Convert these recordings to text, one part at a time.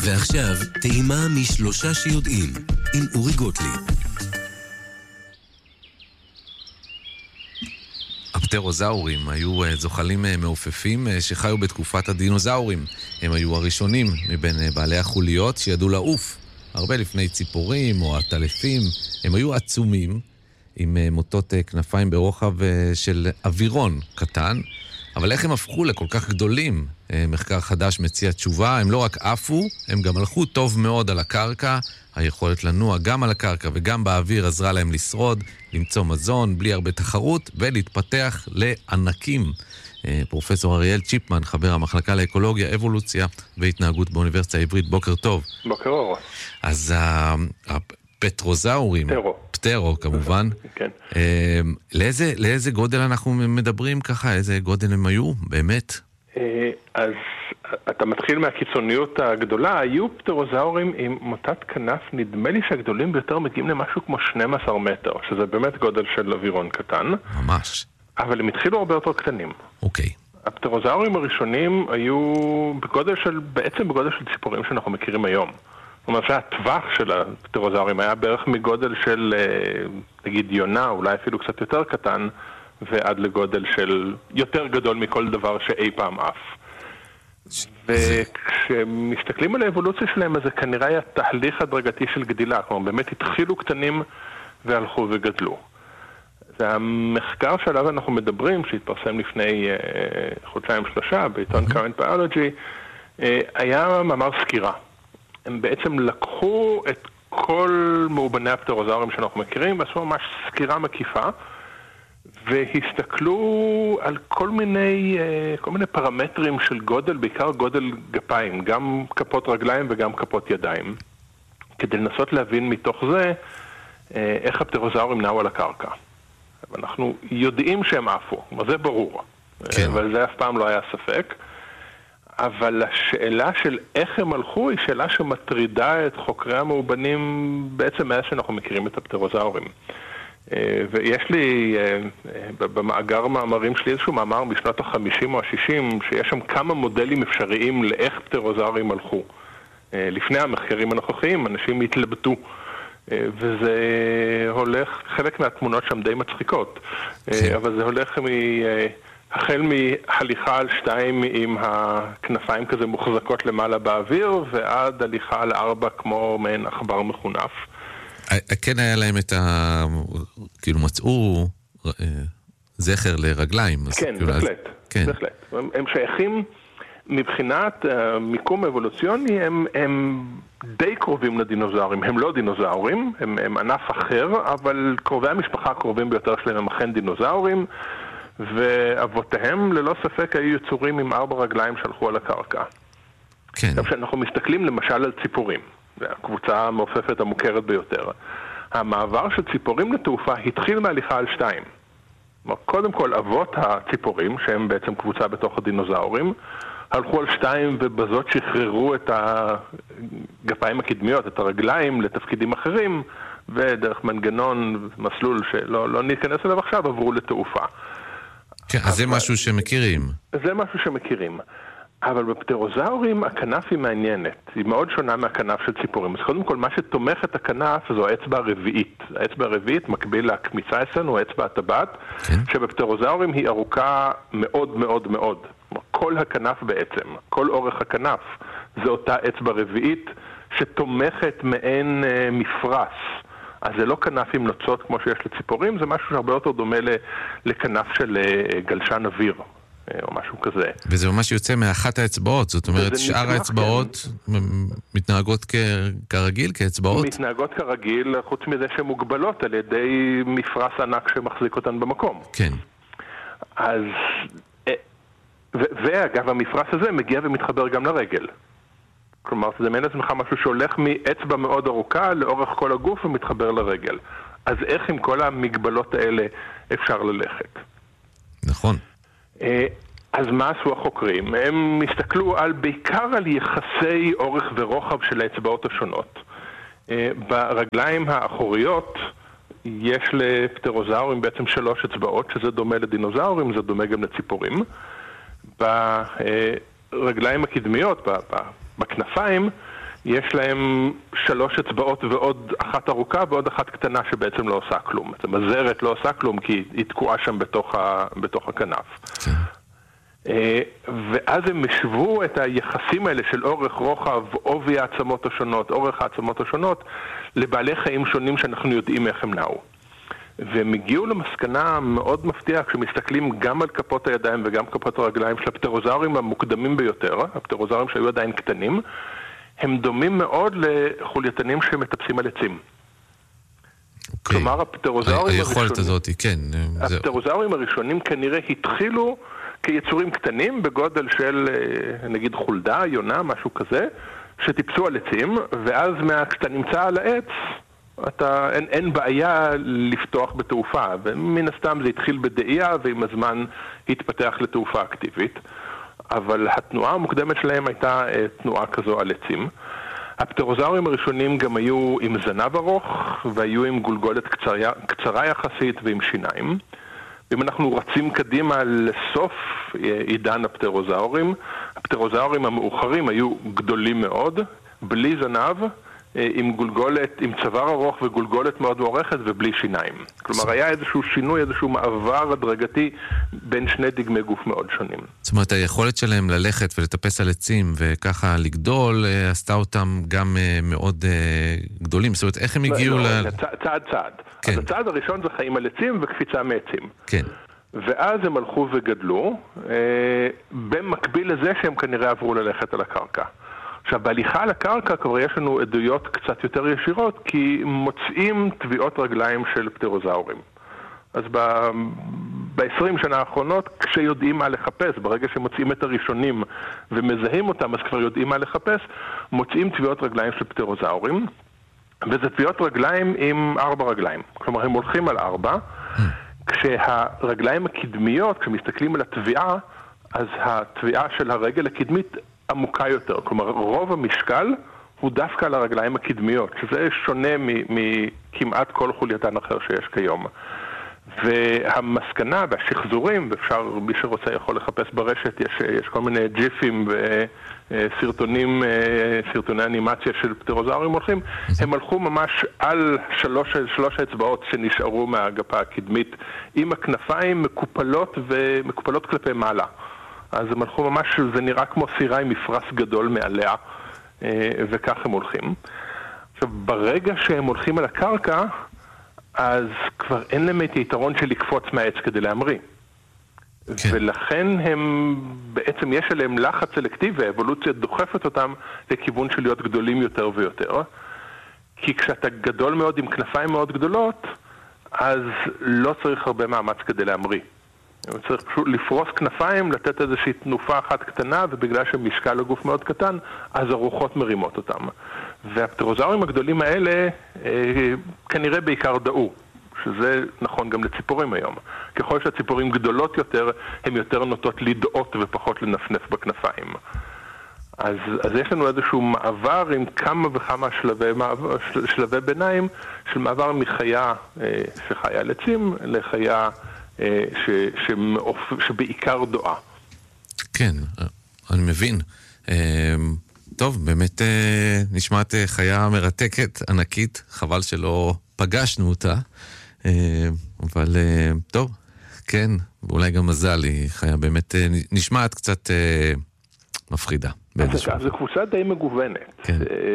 ועכשיו, טעימה משלושה שיודעים, עם אורי גוטליב. הפטרוזאורים היו זוחלים מעופפים שחיו בתקופת הדינוזאורים. הם היו הראשונים מבין בעלי החוליות שידעו לעוף. הרבה לפני ציפורים או עטלפים. הם היו עצומים עם מוטות כנפיים ברוחב של אווירון קטן. אבל איך הם הפכו לכל כך גדולים? מחקר חדש מציע תשובה. הם לא רק עפו, הם גם הלכו טוב מאוד על הקרקע. היכולת לנוע גם על הקרקע וגם באוויר עזרה להם לשרוד, למצוא מזון בלי הרבה תחרות ולהתפתח לענקים. פרופסור אריאל צ'יפמן, חבר המחלקה לאקולוגיה, אבולוציה והתנהגות באוניברסיטה העברית. בוקר טוב. בוקר אור. אז הפטרוזאורים, פטרו כמובן, כן. לאיזה גודל אנחנו מדברים ככה? איזה גודל הם היו באמת? אז אתה מתחיל מהקיצוניות הגדולה. היו פטרוזאורים עם מוטת כנף, נדמה לי שהגדולים ביותר מגיעים למשהו כמו 12 מטר, שזה באמת גודל של אווירון קטן. ממש. אבל הם התחילו הרבה יותר קטנים. אוקיי. הפטרוזאורים הראשונים היו בעצם בגודל של ציפורים שאנחנו מכירים היום. זאת אומרת שהטווח של הפטרוזאורים היה בערך מגודל של, נגיד יונה, אולי אפילו קצת יותר קטן, ועד לגודל של יותר גדול מכל דבר שאי פעם אף. וכשמסתכלים על האבולוציה שלהם, אז זה כנראה היה תהליך הדרגתי של גדילה. כלומר, באמת התחילו קטנים והלכו וגדלו. זה המחקר שעליו אנחנו מדברים, שהתפרסם לפני חודשיים-שלושה בעיתון Current Biology, היה מאמר סקירה. הם בעצם לקחו את כל מאובני הפטרוזאורים שאנחנו מכירים, ועשו ממש סקירה מקיפה, והסתכלו על כל מיני פרמטרים של גודל, בעיקר גודל גפיים, גם כפות רגליים וגם כפות ידיים, כדי לנסות להבין מתוך זה איך הפטרוזאורים נעו על הקרקע. אנחנו יודעים שהם עפו, זה ברור, כן. אבל זה אף פעם לא היה ספק. אבל השאלה של איך הם הלכו היא שאלה שמטרידה את חוקרי המאובנים בעצם מאז שאנחנו מכירים את הפטרוזאורים. ויש לי במאגר מאמרים שלי איזשהו מאמר משנות ה-50 או ה-60 שיש שם כמה מודלים אפשריים לאיך פטרוזאורים הלכו. לפני המחקרים הנוכחיים אנשים התלבטו, וזה הולך, חלק מהתמונות שם די מצחיקות, אבל זה הולך החל מהליכה על 2 עם הכנפיים כזה מוחזקות למעלה באוויר, ועד הליכה על 4 כמו מעין עכבר מחונף. כן היה להם כאילו מצאו זכר לרגליים. כן, בהחלט. הם שייכים מבחינת מיקום אבולוציוני, הם די קרובים לדינוזאורים. הם לא דינוזאורים, הם ענף אחר, אבל קרובי המשפחה הקרובים ביותר שלהם הם אכן דינוזאורים, ואבותיהם ללא ספק היו יצורים עם 4 רגליים שהלכו על הקרקע. כן. עכשיו שאנחנו מסתכלים למשל על ציפורים, זו הקבוצה המעופפת המוכרת ביותר. המעבר של ציפורים לתעופה התחיל מהליכה על 2. קודם כל אבות הציפורים, שהם בעצם קבוצה בתוך הדינוזאורים, הלכו על 2 ובזאת שחררו את הגפיים הקדמיות, את הרגליים לתפקידים אחרים, ודרך מנגנון, מסלול שלא ניכנס אליו עכשיו, עברו לתעופה. כן, אז זה משהו שמכירים. זה משהו שמכירים. אבל בפטרוזאורים הכנף היא מעניינת. היא מאוד שונה מהכנף של ציפורים. אז קודם כל, מה שתומך את הכנף זו האצבע הרביעית. האצבע הרביעית מקביל לקמיצה אצלנו, האצבע הטבעת, כן. שבפטרוזאורים היא ארוכה מאוד מאוד מאוד. כל הכנף בעצם, כל אורך הכנף, זו אותה אצבע רביעית שתומכת מעין מפרס. אז זה לא כנף עם נוצות כמו שיש לציפורים, זה משהו שהרבה יותר דומה לכנף של גלשן אוויר, או משהו כזה. וזה ממש יוצא מאחת האצבעות, זאת אומרת שאר האצבעות מתנהגות כרגיל, כאצבעות? מתנהגות כרגיל, חוץ מזה שהן מוגבלות על ידי מפרס ענק שמחזיק אותן במקום. כן. אז, ואגב, המפרס הזה מגיע ומתחבר גם לרגל. כלומר, זה מעין עצמך משהו שהולך מאצבע מאוד ארוכה לאורך כל הגוף ומתחבר לרגל. אז איך עם כל המגבלות האלה אפשר ללכת? נכון. אז מה עשו החוקרים? הם הסתכלו בעיקר על יחסי אורך ורוחב של האצבעות השונות. ברגליים האחוריות יש לפטרוזאורים בעצם 3 אצבעות, שזה דומה לדינוזאורים, זה דומה גם לציפורים. ברגליים הקדמיות, בכנפיים, יש להם 3 אצבעות ועוד אחת ארוכה ועוד אחת קטנה שבעצם לא עושה כלום. זאת אומרת, הזרת לא עושה כלום כי היא תקועה שם בתוך הכנף. ואז הם השוו את היחסים האלה של אורך, רוחב, עובי העצמות השונות, אורך העצמות השונות, לבעלי חיים שונים שאנחנו יודעים איך הם נעו. והם הגיעו למסקנה מאוד מפתיעה כשמסתכלים גם על כפות הידיים וגם כפות הרגליים של הפטרוזאורים המוקדמים ביותר, הפטרוזאורים שהיו עדיין קטנים, הם דומים מאוד לחולייתנים שמטפסים על עצים. כלומר, הפטרוזאורים הראשונים כנראה התחילו כיצורים קטנים בגודל של נגיד חולדה, יונה, משהו כזה, שטיפסו על עצים, ואז כשאתה נמצא על העץ, אין בעיה לפתוח בתעופה, ומן הסתם זה התחיל בדאייה, ועם הזמן התפתח לתעופה אקטיבית. אבל התנועה המוקדמת שלהם הייתה תנועה כזו על עצים. הפטרוזאורים הראשונים גם היו עם זנב ארוך, והיו עם גולגולת קצרה יחסית ועם שיניים. ואם אנחנו רצים קדימה לסוף עידן הפטרוזאורים, הפטרוזאורים המאוחרים היו גדולים מאוד, בלי זנב, עם גולגולת, עם צוואר ארוך וגולגולת מאוד מוארכת ובלי שיניים. כלומר, היה איזשהו שינוי, איזשהו מעבר הדרגתי בין שני דגמי גוף מאוד שונים. זאת אומרת, היכולת שלהם ללכת ולטפס על עצים וככה לגדול, עשתה אותם גם מאוד גדולים. זאת אומרת, איך הם הגיעו צעד צעד. אז הצעד הראשון זה חיים על עצים וקפיצה מעצים. כן. ואז הם הלכו וגדלו, במקביל לזה שהם כנראה עברו ללכת על הקרקע. עכשיו, בהליכה על הקרקע כבר יש לנו עדויות קצת יותר ישירות, כי מוצאים טביעות רגליים של פטרוזאורים. אז ב-20 שנה האחרונות, כשיודעים מה לחפש, ברגע שמוצאים את הראשונים ומזהים אותם, אז כבר יודעים מה לחפש, מוצאים טביעות רגליים של פטרוזאורים, וזה טביעות רגליים עם 4 רגליים. כלומר, הם הולכים על 4, כשהרגליים הקדמיות, כשמסתכלים על הטביעה, אז הטביעה של הרגל הקדמית עמוקה יותר. כלומר, רוב המשקל הוא דווקא על הרגליים הקדמיות, שזה שונה מכמעט כל חולייתן אחר שיש כיום. והמסקנה והשחזורים, ואפשר, מי שרוצה יכול לחפש ברשת, יש כל מיני ג'יפים וסרטוני אנימציה של פטרוזאורים הולכים, הם הלכו ממש על 3 האצבעות שנשארו מהגפה הקדמית, עם הכנפיים מקופלות כלפי מעלה. אז הם הלכו ממש, זה נראה כמו סירה עם מפרס גדול מעליה, וכך הם הולכים. עכשיו, ברגע שהם הולכים על הקרקע, אז כבר אין להם את היתרון של לקפוץ מהעץ כדי להמריא. כן. ולכן הם, בעצם יש עליהם לחץ סלקטיבי, האבולוציה דוחפת אותם לכיוון של להיות גדולים יותר ויותר. כי כשאתה גדול מאוד עם כנפיים מאוד גדולות, אז לא צריך הרבה מאמץ כדי להמריא. צריך פשוט לפרוס כנפיים, לתת איזושהי תנופה אחת קטנה, ובגלל שמשקל הגוף מאוד קטן, אז הרוחות מרימות אותם. והפטרוזאורים הגדולים האלה כנראה בעיקר דעו, שזה נכון גם לציפורים היום. ככל שהציפורים גדולות יותר, הן יותר נוטות לדעות ופחות לנפנף בכנפיים. אז יש לנו איזשהו מעבר עם כמה וכמה שלבי ביניים, של מעבר מחיה שחיה על עצים לחיה שבעיקר דועה. כן, אני מבין. טוב, באמת נשמעת חיה מרתקת, ענקית, חבל שלא פגשנו אותה, אבל טוב, כן, ואולי גם מזל, היא חיה באמת נשמעת קצת מפחידה. זו קבוצה די מגוונת. כן.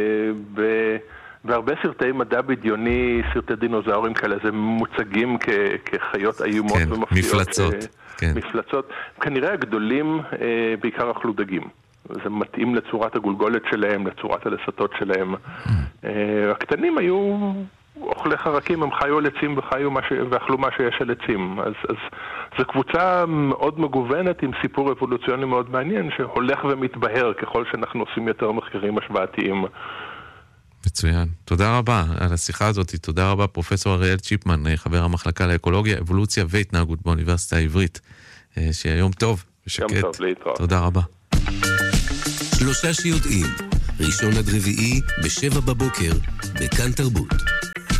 והרבה סרטי מדע בדיוני, סרטי דינוזאורים כאלה, זה מוצגים כחיות איומות כן, ומפתיעות. מפלצות. כן. מפלצות. כנראה הגדולים בעיקר אכלו דגים. זה מתאים לצורת הגולגולת שלהם, לצורת הלסתות שלהם. הקטנים היו אוכלי חרקים, הם חיו על עצים ואכלו מה שיש על עצים. אז זו קבוצה מאוד מגוונת עם סיפור אבולוציוני מאוד מעניין, שהולך ומתבהר ככל שאנחנו עושים יותר מחקרים השוואתיים. מצוין. תודה רבה על השיחה הזאת. תודה רבה פרופסור אריאל צ'יפמן, חבר המחלקה לאקולוגיה, אבולוציה והתנהגות באוניברסיטה העברית. שיהיה יום טוב ושקט. יום טוב, להתראות. תודה רבה. 3 שיודעים, ראשון עד רביעי ב7 בבוקר, בכאן תרבות.